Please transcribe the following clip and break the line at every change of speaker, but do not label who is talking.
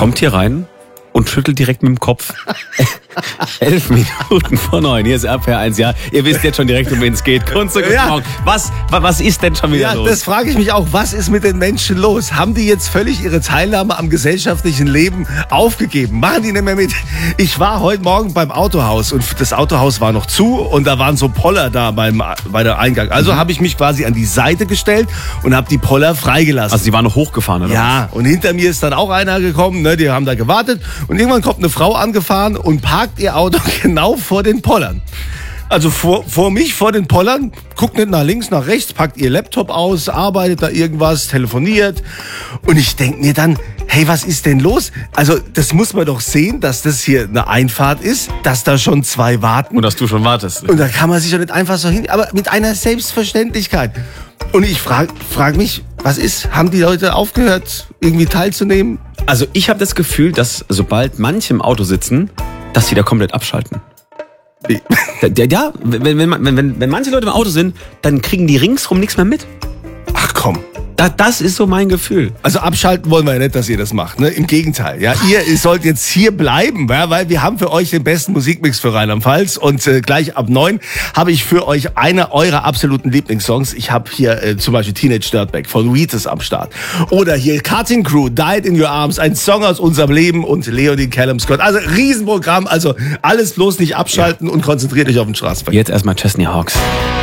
kommt hier rein und schüttelt direkt mit dem Kopf. 11 Minuten vor 9. Hier ist RPR 1. Ja, ihr wisst jetzt schon direkt, um wen es geht. Kunst und Morgen. Was ist denn schon wieder los?
Das frage ich mich auch. Was ist mit den Menschen los? Haben die jetzt völlig ihre Teilnahme am gesellschaftlichen Leben aufgegeben? Machen die nicht mehr mit? Ich war heute Morgen beim Autohaus und das Autohaus war noch zu und da waren so Poller da bei der Eingang. Also habe ich mich quasi an die Seite gestellt und habe die Poller freigelassen.
Also die waren noch hochgefahren, oder?
Ja, und hinter mir ist dann auch einer gekommen, ne, die haben da gewartet und irgendwann kommt eine Frau angefahren und parkt ihr Auto genau vor den Pollern. Also vor den Pollern, guckt nicht nach links, nach rechts, packt ihr Laptop aus, arbeitet da irgendwas, telefoniert und ich denke mir dann, hey, was ist denn los? Also das muss man doch sehen, dass das hier eine Einfahrt ist, dass da schon 2 warten.
Und dass du schon wartest.
Und da kann man sich doch nicht einfach so hin, aber mit einer Selbstverständlichkeit. Und ich frag mich, was ist? Haben die Leute aufgehört, irgendwie teilzunehmen?
Also ich habe das Gefühl, dass sobald manche im Auto sitzen, dass sie da komplett abschalten. Ja, wenn manche Leute im Auto sind, dann kriegen die ringsrum nichts mehr mit.
Ach komm.
Das ist so mein Gefühl.
Also abschalten wollen wir ja nicht, dass ihr das macht. Ne? Im Gegenteil. Ja? Ihr sollt jetzt hier bleiben, ja? Weil wir haben für euch den besten Musikmix für Rheinland-Pfalz. Und gleich ab 9 habe ich für euch eine eurer absoluten Lieblingssongs. Ich habe hier zum Beispiel Teenage Dirtbag von Wheatus am Start. Oder hier Cutting Crew, Died in Your Arms, ein Song aus unserem Leben und Leonie Callum Scott. Also Riesenprogramm. Also alles bloß nicht abschalten und konzentriert euch auf den Straßenverkehr.
Jetzt erstmal Chesney Hawks.